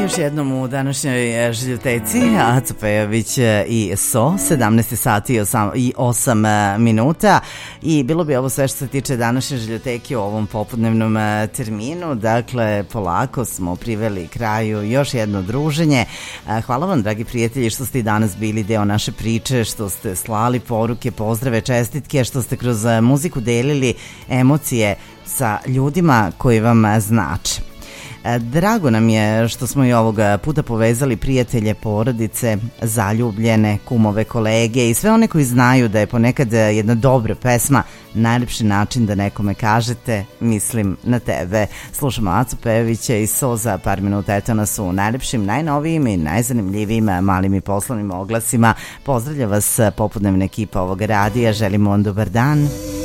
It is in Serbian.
Još jednom u današnjoj Žiljoteci Aco Pejović i So, 17 sati i 8 minuta i bilo bi ovo sve što se tiče današnje Žiljoteke u ovom popodnevnom terminu. Dakle, polako smo priveli kraju još jedno druženje. Hvala vam, dragi prijatelji, što ste i danas bili deo naše priče, što ste slali poruke, pozdrave, čestitke, što ste kroz muziku delili emocije sa ljudima koji vam znače. Drago nam je što smo i ovoga puta povezali prijatelje, porodice, zaljubljene, kumove, kolege i sve one koji znaju da je ponekad jedna dobra pesma najlepši način da nekome kažete mislim na tebe. Slušamo Acu Pejovića i So za par minuta. Eto nas u najlepšim, najnovijim i najzanimljivijim malim i poslovnim oglasima. Pozdravlja vas popodnevna ekipa ovog radija. Želimo vam dobar dan.